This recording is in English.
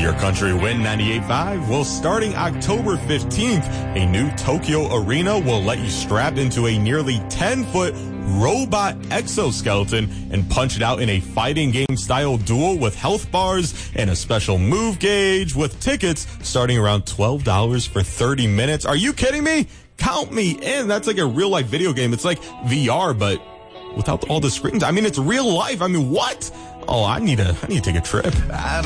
Your Country Win 98.5. Well, starting October 15th, a new Tokyo Arena will let you strap into a nearly 10-foot robot exoskeleton and punch it out in a fighting game style duel with health bars and a special move gauge with tickets starting around $12 for 30 minutes. Are you kidding me? Count me in. That's like a real life video game. It's like VR, but without all the screens. I mean, it's real life. I mean, what? Oh, I need to take a trip.